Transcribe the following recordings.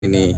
Ini.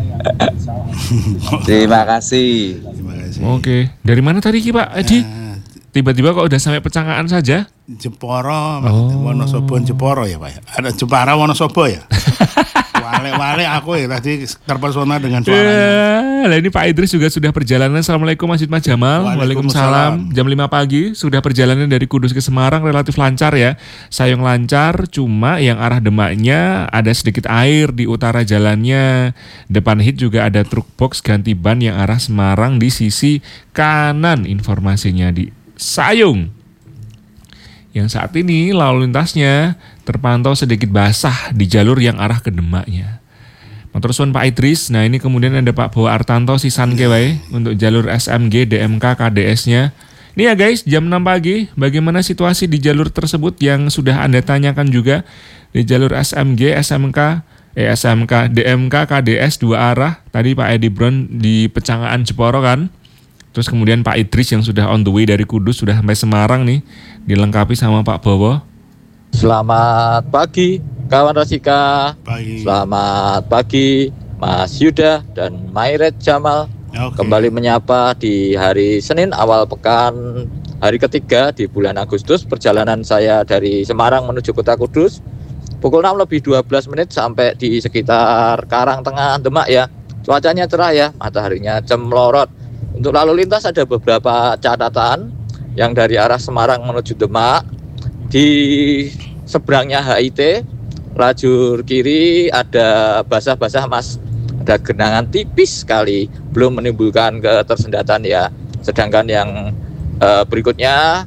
Terima kasih. Terima kasih. Oke, dari mana tadi Ki Pak Edi? Tiba-tiba kok udah sampai Pecangkaan saja? Jepara, Oh. Wonosobo Jepara ya Pak ya? Ada Jepara Wonosobo ya? Wale aku ya tadi terpesona dengan suaranya. Lah ini Pak Idris juga sudah perjalanan. Assalamualaikum Mas Jamal. Waalaikumsalam. Jam 5 pagi sudah perjalanan dari Kudus ke Semarang relatif lancar ya. Sayang lancar, cuma yang arah Demaknya ada sedikit air di utara jalannya. Depan hit juga ada truk box ganti ban yang arah Semarang di sisi kanan, informasinya di Sayung. Yang saat ini lalu lintasnya terpantau sedikit basah di jalur yang arah ke Demaknya. Matur suwun Pak Idris. Nah ini kemudian ada Pak Bowo Artanto sisan kewae untuk jalur SMG DMK KDS-nya. Ini ya guys, jam 6 pagi. Bagaimana situasi di jalur tersebut yang sudah Anda tanyakan juga di jalur SMG, SMK, DMK, KDS dua arah. Tadi Pak Edi Brown di Pecangkaan Jepara kan. Terus kemudian Pak Idris yang sudah on the way dari Kudus sudah sampai Semarang nih, dilengkapi sama Pak Bowo. Selamat pagi kawan Rasika. Pagi. Selamat pagi Mas Yuda dan Mairet Jamal. Oke. Kembali menyapa di hari Senin awal pekan, hari ketiga di bulan Agustus. Perjalanan saya dari Semarang menuju Kota Kudus pukul 6:12 sampai di sekitar Karangtengah Demak ya. Cuacanya cerah ya, mataharinya cemlorot. Untuk lalu lintas ada beberapa catatan yang dari arah Semarang menuju Demak. Di seberangnya HIT, lajur kiri ada basah-basah mas, ada genangan tipis sekali, belum menimbulkan ketersendatan ya. Sedangkan yang berikutnya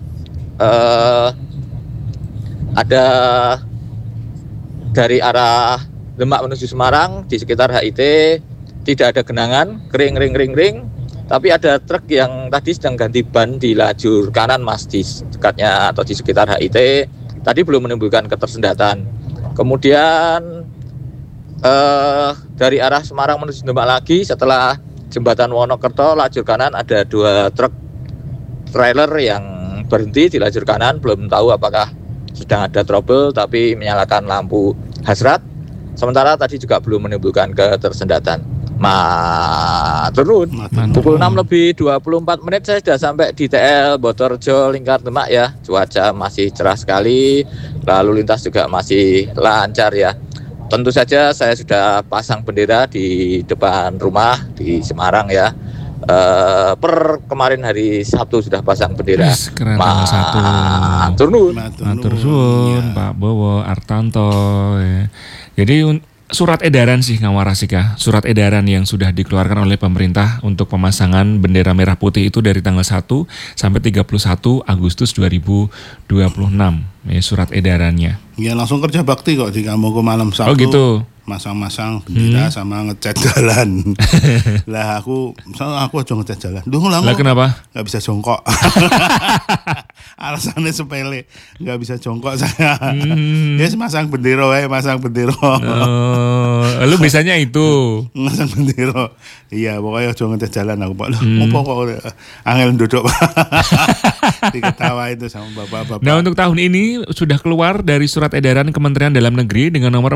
ada dari arah Demak menuju Semarang di sekitar HIT tidak ada genangan, kering. Tapi ada truk yang tadi sedang ganti ban di lajur kanan mas, di dekatnya atau di sekitar HIT. Tadi belum menimbulkan ketersendatan. Kemudian dari arah Semarang menuju Demak lagi setelah jembatan Wonokerto lajur kanan ada 2 truk trailer yang berhenti di lajur kanan. Belum tahu apakah sedang ada trouble tapi menyalakan lampu hasrat. Sementara tadi juga belum menimbulkan ketersendatan. Turun. Pukul 6:24 saya sudah sampai di TL Botorjo Lingkar Demak ya. Cuaca masih cerah sekali, lalu lintas juga masih lancar ya. Tentu saja saya sudah pasang bendera di depan rumah di Semarang ya. Per kemarin hari Sabtu sudah pasang bendera. Keren tanggal 1. Matur suwun Pak Bowo Artanto ya. Jadi surat edaran sih Ngawarasika, surat edaran yang sudah dikeluarkan oleh pemerintah untuk pemasangan bendera merah putih itu dari tanggal 1 sampai 31 Agustus 2026. Ya, surat edarannya. Ya langsung kerja bakti kok di kampungku malam Sabtu. Oh gitu. Masang-masang bendera sama ngecat jalan. Lah aku aja ngecat jalan. Lah kenapa? Gak bisa jongkok. Alasannya sepele, nggak bisa jongkok saya. Ya masang bendera wae, masang bendera. Lu bisanya itu. Masang bendera. Iya, pokoknya aja ngecat jalan aku Pak. Ngopo kok angel ndodok. Diketawa itu sama bapak-bapak. Nah, untuk tahun ini sudah keluar dari surat edaran Kementerian Dalam Negeri dengan nomor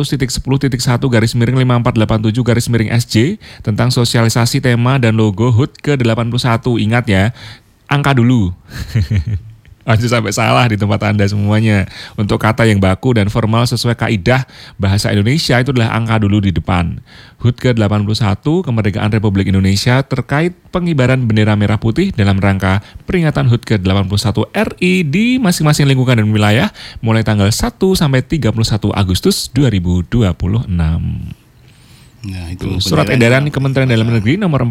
400.10.1/5487/SJ tentang sosialisasi tema dan logo HUT ke-81. Ingat ya, angka dulu. Aja sampai salah di tempat Anda semuanya. Untuk kata yang baku dan formal sesuai kaidah bahasa Indonesia itu adalah angka dulu di depan. HUT ke-81 Kemerdekaan Republik Indonesia terkait pengibaran bendera merah putih dalam rangka peringatan HUT ke-81 RI di masing-masing lingkungan dan wilayah mulai tanggal 1 sampai 31 Agustus 2026. Nah, itu Surat edaran Kementerian Dalam Negeri nomor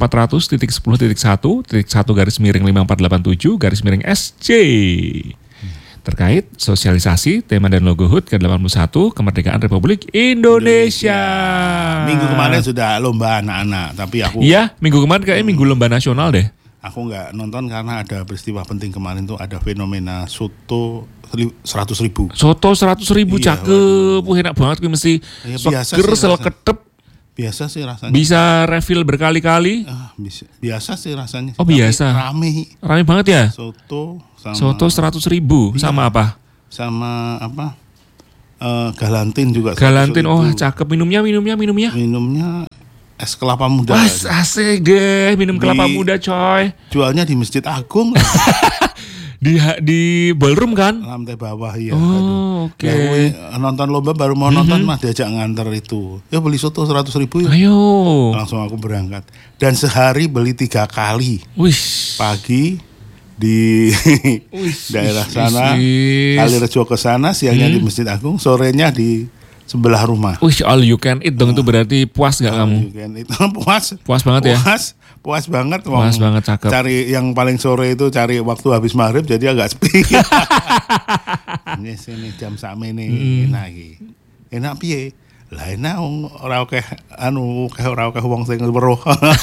400.10.1/5487/SJ terkait sosialisasi tema dan logo HUT ke-81 Kemerdekaan Republik Indonesia. Minggu kemarin sudah lomba anak-anak, tapi aku Iya, minggu kemarin kayaknya minggu lomba nasional deh. Aku nggak nonton karena ada peristiwa penting kemarin tuh, ada fenomena soto 100.000. Soto 100.000 Iya, cakep, enak banget kuwi mesti Ya, biasa seger sih seleketep. Biasa sih rasanya. Bisa refill berkali-kali. Biasa sih rasanya. Oh biasa. Rame banget ya. Soto sama 100.000 iya. sama apa? Sama apa? Galantin juga. Galantin, 100.000. cakep. Minumnya. Minumnya es kelapa muda. Wah, asik deh minum kelapa muda, coy. Jualnya di Masjid Agung. Di ballroom kan? Lantai bawah ya. Oh, oke. Nonton lomba baru mau nonton mah diajak nganter itu. Ya beli soto 100.000 ya. Ayo. Langsung aku berangkat. Dan sehari beli 3 kali. Wish. Pagi di daerah sana, Kalirejo ke sana, siangnya di Masjid Agung, sorenya di sebelah rumah. Wih, all you can eat dong, itu berarti puas gak kamu? Itu puas. Puas banget ya? Puas banget. Puas banget, cakep. Cari yang paling sore itu cari waktu habis maghrib jadi agak sepi. Ini sini jam sakmene enak piye? Lah enak ora akeh wong sing weruh.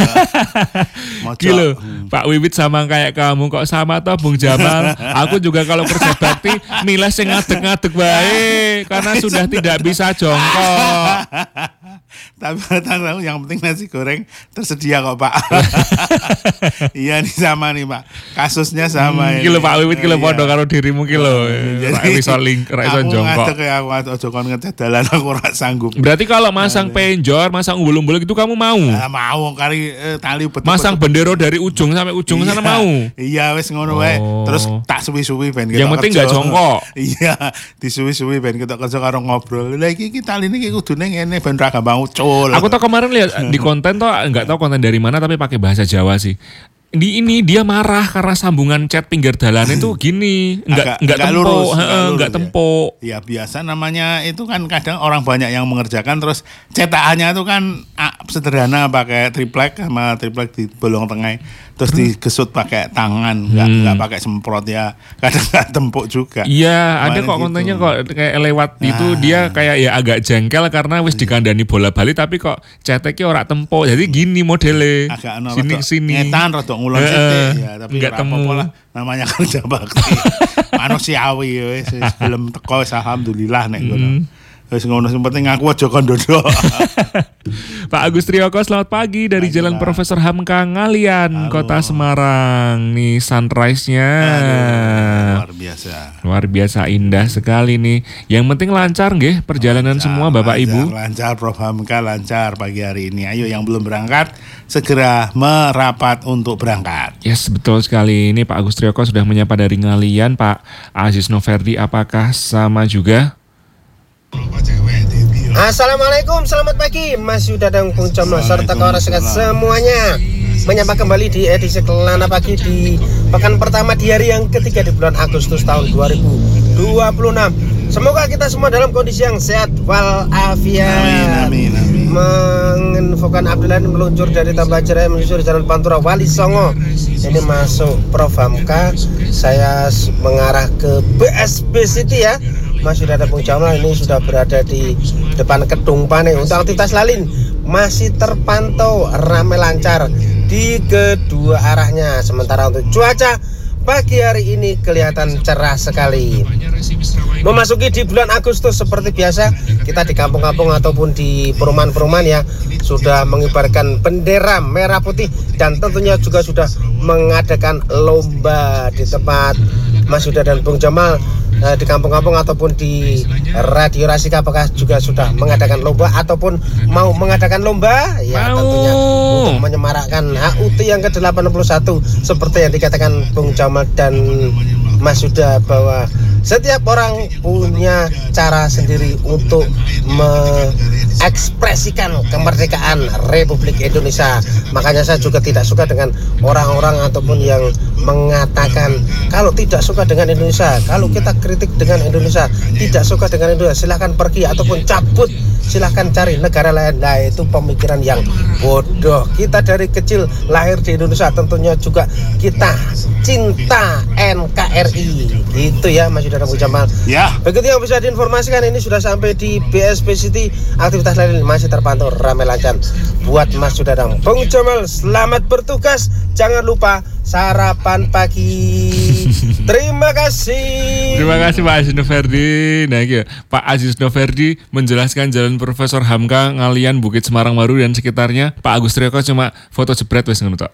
Gila, Pak Wiwit sama kayak kamu kok sama toh Bung Jamal. Aku juga kalau kerja bakti milih sing ngadeg-ngadeg bae karena sudah tidak bisa jongkok. Tapi tahu yang penting nasi goreng tersedia kok Pak. Iya nih sama nih Pak. Kasusnya sama ini. Kilo Pak Wiwit kilo podo karo dirimu kilo. Ra iso jongkok. Aku aja kon ngecat dalan aku ora sanggup. Berarti kalau masang penjor, masang umbul-umbul itu kamu mau? Mau kali tali betul. Masang bendera dari ujung sampai ujung sana mau? Iya wis ngono wae. Terus tak suwi-suwi ben yang penting enggak jongkok. Iya, disuwi-suwi ben kita kerja karo ngobrol. Lah iki tali ini kudune ngene ben ra gampang ucul. Aku tuh kemarin lihat di konten tuh enggak tahu konten dari mana tapi pakai bahasa Jawa sih. Di ini dia marah karena sambungan cat pinggir jalan itu gini, enggak tempuk. Ya biasa namanya itu kan kadang orang banyak yang mengerjakan terus cetakannya itu kan sederhana pakai triplek sama triplek di bolong tengah terus digesut pakai tangan, enggak pakai semprot ya. Kadang enggak tempuk juga. Iya, ada kok kontennya kok kayak lewat itu dia kayak ya agak jengkel karena wis dikandani bola bali tapi kok ceteknya ora tempuk. Jadi gini modelnya. Sini. Ngetan rada ngulon sithik ya, tapi enggak temu lah namanya kerja bakti. Manusiawi wis belum teko alhamdulillah nek ngono. Wis ngono sing penting aku aja kondodo. Pak Agus Trioko, selamat pagi dari Jalan Profesor Hamka Ngalian, Kota Semarang. Nih sunrise-nya luar biasa indah sekali nih. Yang penting lancar nggih perjalanan semua Bapak Ibu. Lancar Prof Hamka, lancar pagi hari ini. Ayo yang belum berangkat segera merapat untuk berangkat. Yes, betul sekali. Ini Pak Agus Trioko sudah menyapa dari Ngalian. Pak Aziz Noverdi apakah sama juga? Assalamualaikum, selamat pagi Mas Yuda dan Bung Jamal serta kawan sehat semuanya. Menyapa kembali di edisi Kelana Pagi di pekan pertama di hari yang ketiga di bulan Agustus tahun 2026. Semoga kita semua dalam kondisi yang sehat walafiat. Amin. Menginfokan Abdullah meluncur dari Tambah Jaya menyusuri Jalan Pantura Wali Songo. Ini masuk Prof Hamka. Saya mengarah ke BSB City ya. Mas sudah ada Bung Jamal ini sudah berada di depan Kedung Pane. Untuk aktivitas lalin masih terpantau ramai lancar di kedua arahnya. Sementara untuk cuaca pagi hari ini kelihatan cerah sekali. Memasuki di bulan Agustus seperti biasa kita di kampung-kampung ataupun di perumahan-perumahan ya sudah mengibarkan bendera merah putih dan tentunya juga sudah mengadakan lomba di tempat Mas Yuda dan Bung Jamal di kampung-kampung ataupun di Radio Rasika apakah juga sudah mengadakan lomba ataupun mau mengadakan lomba ya tentunya untuk menyemarakkan HUT yang ke-81 seperti yang dikatakan Bung Jamal dan Mas Yuda bahwa setiap orang punya cara sendiri untuk mengekspresikan kemerdekaan Republik Indonesia. Makanya saya juga tidak suka dengan orang-orang ataupun yang mengatakan kalau tidak suka dengan Indonesia, kalau kita kritik dengan Indonesia, tidak suka dengan Indonesia, silahkan pergi ataupun cabut, silahkan cari negara lain. Nah itu pemikiran yang bodoh. Kita dari kecil lahir di Indonesia, tentunya juga kita cinta NKRI gitu ya Mas Yuda dan Bung Jamal ya. Begitu yang bisa diinformasikan, ini sudah sampai di BSB City. Aktivitas lain masih terpantau ramai lancar. Buat Mas Yuda dan Bung Jamal, selamat bertugas. Jangan lupa sarapan pagi. Terima kasih. Terima kasih Pak Aziz Noverdi. Nah, iki, Pak Aziz Noverdi menjelaskan Jalan Profesor Hamka, Ngalian, Bukit Semarang Baru dan sekitarnya. Pak Agus Trioko cuma foto jebret wis ngono tok.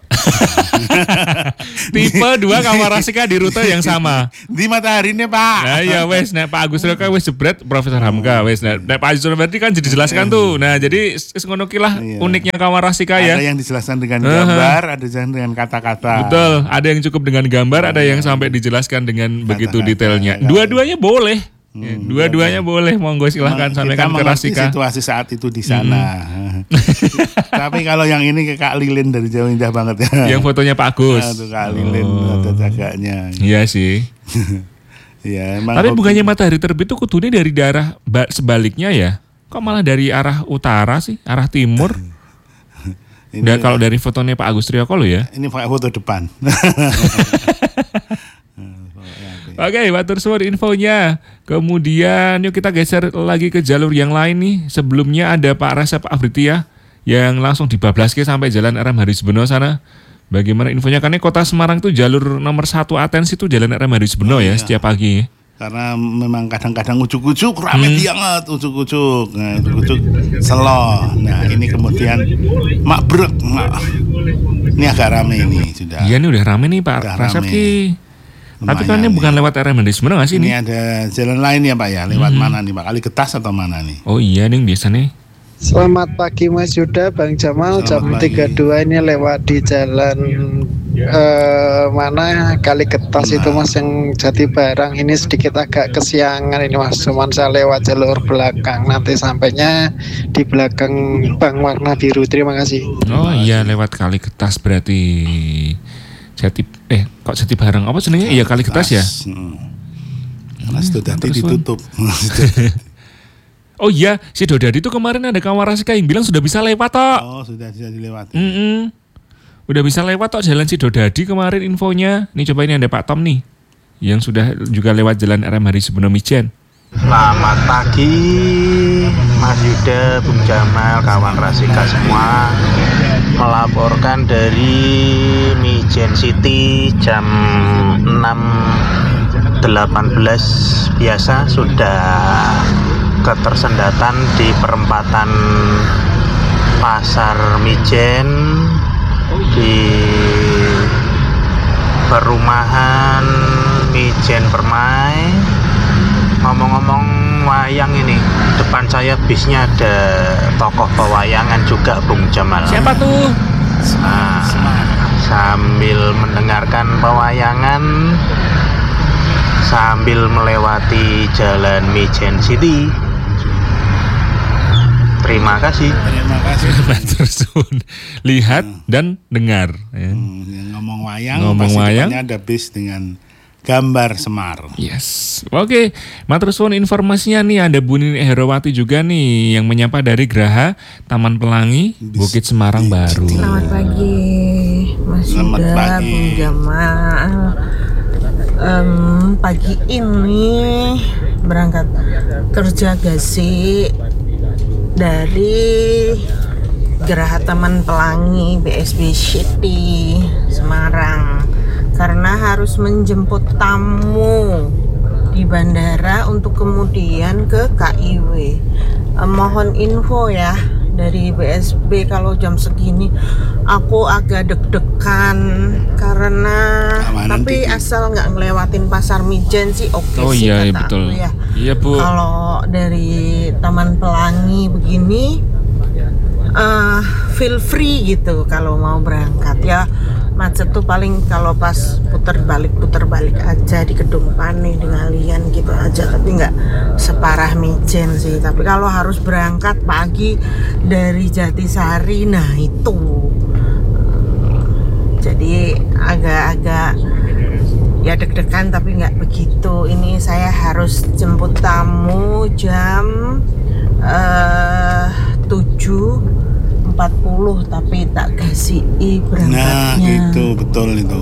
Tipe 2 Kawarasika di rute yang sama. Di matahari nih Pak. Nah iya wes, nah Pak Agus Trioko wis jebret Profesor Hamka wes. Nah Pak Aziz Noverdi kan dijelaskan tuh. Nah jadi ngono ki lah uniknya Kawarasika ya. Ada yang dijelaskan dengan gambar, ada yang dengan kata-kata. Betul, ada yang cukup dengan gambar, ada yang sampai dijelaskan dengan begitu detailnya. Dua-duanya boleh. Ya, dua-duanya boleh, monggo silahkan sampaikan ke Rasika. Situasi saat itu di sana. Tapi kalau yang ini ke Kak Lilin dari jauh indah banget ya. Yang fotonya Pak Agus. Itu Kak Lilin ada jaganya. Iya sih. Ya, tapi bukannya matahari terbit itu kudunya dari daerah sebaliknya ya? Kok malah dari arah utara sih, arah timur? Dan kalau dari fotonya Pak Agus Trioko lo ya? Ini pakai foto depan. Oke, matur suwun infonya. Kemudian yuk kita geser lagi ke jalur yang lain nih. Sebelumnya ada Pak Resep Afritia yang langsung dibablaske sampai Jalan RM Harisbeno sana. Bagaimana infonya? Karena kota Semarang itu jalur nomor 1 atensi itu Jalan RM Harisbeno ya setiap pagi. Karena memang kadang-kadang ujuk-ujuk rame banget, ujuk-ujuk. Nah, ujuk-ujuk selo. Nah, ini kemudian makbrek. Ini agak rame ini sudah. Iya, ini udah rame nih Pak Resep ki. Tapi kan ini bukan lewat RM Harisbeno nggak sih ini? Ini ada jalan lain ya Pak ya, lewat mana nih Pak? Kali Ketas atau mana nih? Oh iya nih biasa nih. Selamat pagi Mas Yuda, Bang Jamal. Jam 32 ini lewat di jalan mana Kali Ketas itu Mas, yang Jati Barang. Ini sedikit agak kesiangan ini Mas, cuman saya lewat jalur belakang. Nanti sampainya di belakang Bang warna biru. Terima kasih. Oh iya, lewat Kali Ketas berarti. Kok Jati Barang apa sebenarnya? Iya Kali Ketas ya. Karena sudah ditutup. Oh iya, si Dodadi itu kemarin ada Kawarasika yang bilang sudah bisa lewat tok. Oh sudah dilewati. Udah bisa lewat tok jalan si Dodadi kemarin infonya. Nih coba ini ada Pak Tom nih, yang sudah juga lewat Jalan RM Harisbeno Mijen. Selamat pagi Mas Yuda, Bung Jamal, kawan Rasika semua. Melaporkan dari Mijen City jam 6.18 biasa sudah ketersendatan di perempatan Pasar Mijen di perumahan Mijen Permai. Ngomong-ngomong wayang ini, depan saya bisnya ada tokoh pewayangan juga Bung Jamal. Siapa tuh? Nah, sambil mendengarkan pewayangan sambil melewati Jalan Mijen City. Terima kasih. Terus lihat dan dengar. Ya. Ngomong wayang, ngomong wayang, ada bis dengan gambar Semar. Yes. Oke, matur suwun informasinya nih, ada Bu Nini Herawati juga nih yang menyapa dari Graha Taman Pelangi, Bukit Semarang Baru. Selamat pagi Mas Yuda, Bung Jamal. Pagi ini berangkat kerja gasi dari Geraha Taman Pelangi BSB City Semarang karena harus menjemput tamu di bandara untuk kemudian ke KIW. Mohon info ya dari BSB kalau jam segini. Aku agak deg-degan karena tapi asal nggak ngelewatin Pasar Mijen sih oke oh, sih iya, kata betul. aku ya. Iya Bu. Kalau dari Taman Pelangi begini feel free gitu kalau mau berangkat ya. Macet tuh paling kalau pas puter balik aja di Kedung Pane di Ngalian gitu aja, tapi nggak separah Mijen sih. Tapi kalau harus berangkat pagi dari Jatisari, nah itu jadi agak-agak ya deg-degan tapi nggak begitu. Ini saya harus jemput tamu jam 7.40 tapi tak kasih berangkatnya. Nah gitu, betul itu.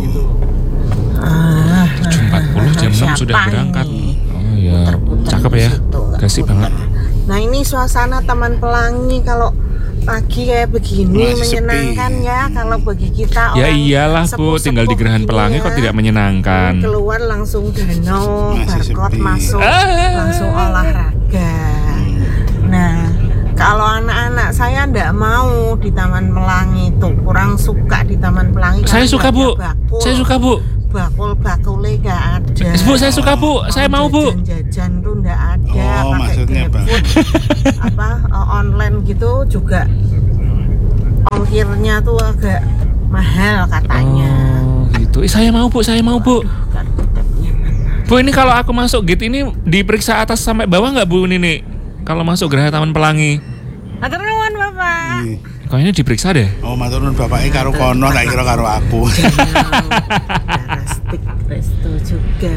7.40 jam 6 sudah berangkat. Oh iya, cakep ya, kasih banget. Nah ini suasana Taman Pelangi kalau pagi kayak begini Masih menyenangkan sepi. ya kalau bagi kita Ya orang iyalah Bu, sepuh-sepuh tinggal di Gerahan gini Pelangi ya. kok tidak menyenangkan. Keluar langsung danau, Masih barcode sepi. masuk, langsung olahraga. Nah, kalau anak-anak saya ndak mau di Taman Pelangi tuh, kurang suka di Taman Pelangi. Saya karena suka nggak Bu, ada bakul. saya suka Bu. Bakul-bakulnya nggak ada. Bu, saya suka Bu, saya mau Bu. Jajan tuh ndak ada. Oh, pakai maksudnya apa? GrabFood, online gitu juga ongkirnya tuh agak mahal katanya. Oh gitu. Saya mau Bu, saya mau Bu. Bu, ini kalau aku masuk gate ini diperiksa atas sampai bawah nggak Bu ini nih? Kalau masuk Geraha Taman Pelangi. Matur nuwun Bapak. Iya. Kayaknya diperiksa deh. Oh, matur nuwun bapake karo kono tak kira karo aku. Plastik resto juga.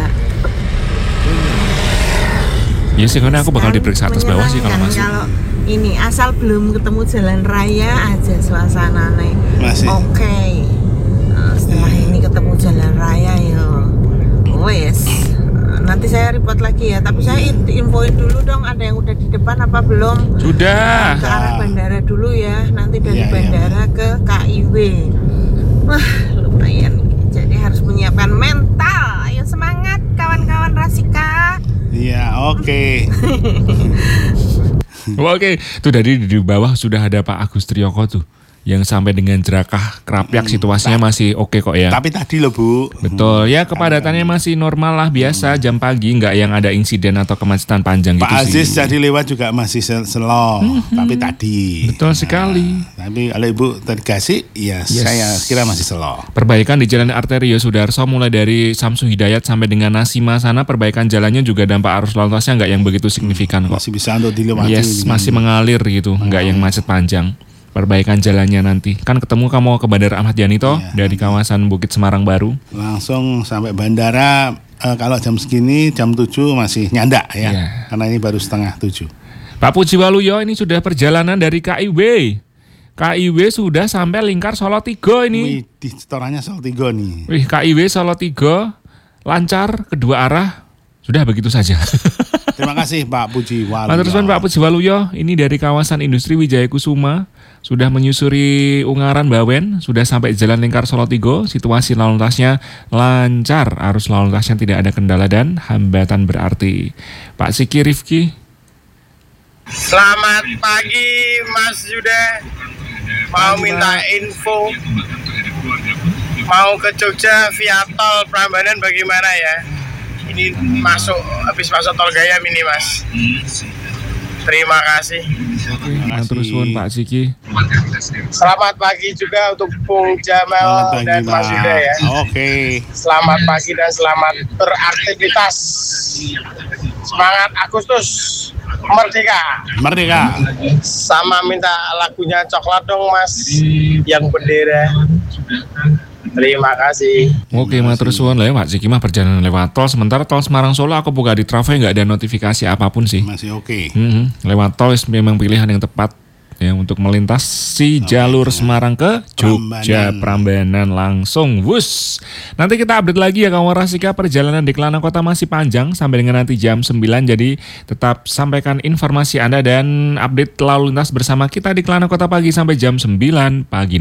Ya sih, karena aku bakal diperiksa atas bawah sih kalau Menyenangkan masuk. Kalau ini asal belum ketemu jalan raya aja suasananya. Masih. Oke. Nah, setelah ini ketemu jalan raya ya. Wes. Nanti saya report lagi ya, tapi saya infoin dulu dong ada yang udah di depan apa belum. Sudah. Ke arah bandara dulu ya, nanti dari Iya, iya. bandara ke KIW. Wah, lumayan. Jadi harus menyiapkan mental. Ayo semangat kawan-kawan Rasika. Iya, oke. Oke, tuh dari di bawah sudah ada Pak Agus Triyoko tuh, yang sampai dengan Jerakah Krapyak situasinya masih oke kok ya. Tapi tadi loh Bu. Betul, ya kepadatannya masih normal lah biasa jam pagi, nggak yang ada insiden atau kemacetan panjang Pak gitu Aziz sih. tadi lewat juga masih slow, tapi tadi. Betul sekali. Tapi kalau Ibu tergasih, ya Yes. saya kira masih slow. Perbaikan di Jalan Arterio Sudarso mulai dari Samsu Hidayat sampai dengan Nasima sana, perbaikan jalannya juga dampak arus lalu lintasnya nggak yang begitu signifikan kok. Masih bisa untuk dilewati. Yes, masih mengalir gitu, nggak yang macet panjang. Perbaikan jalannya nanti. Kan ketemu kamu ke Bandara Ahmad Yani toh, dari kawasan Bukit Semarang Baru. Langsung sampai bandara. Kalau jam segini jam 7 masih nyandak ya. Iya. Karena ini baru setengah 7. Pak Puji Waluyo, ini sudah perjalanan dari KIW. KIW sudah sampai Lingkar Solo 3 ini. Wih, di setorannya soal 3 nih. Wih, KIW Solo 3 lancar kedua arah. Sudah begitu saja. Terima kasih Pak Puji Waluyo. Matur suwun Pak Puji Waluyo, ini dari kawasan industri Wijaya Kusuma, sudah menyusuri Ungaran Bawen, sudah sampai Jalan Lingkar Solo 3, situasi lalu lintasnya lancar, arus lalu lintasnya tidak ada kendala dan hambatan berarti. Pak Siki Rifki. Selamat pagi Mas Yuda. Mau minta info. Mau ke Jogja via tol Prambanan bagaimana ya? Ini habis masuk tol Gayam ini Mas. Terima kasih. Matur suwun Pak Siki. Selamat pagi juga untuk Bung Jamal Selamat pagi, dan Mas Pak. Yuda ya. Oke. Selamat pagi dan selamat beraktivitas. Semangat Agustus Merdeka. Merdeka. Sama minta lagunya coklat dong Mas, yang bendera. Terima kasih. Oke, matur suwun lah ya Pak Siki mah perjalanan lewat tol. Sementara tol Semarang Solo aku buka di Trave nggak ada notifikasi apapun sih. Masih oke. Lewat tol memang pilihan yang tepat ya untuk melintasi jalur Semarang ke Jogja Prambanan langsung wus. Nanti kita update lagi ya kawan Rasika, perjalanan di Kelana Kota masih panjang sampai dengan nanti jam 9, jadi tetap sampaikan informasi Anda dan update lalu lintas bersama kita di Kelana Kota pagi sampai jam 9 pagi.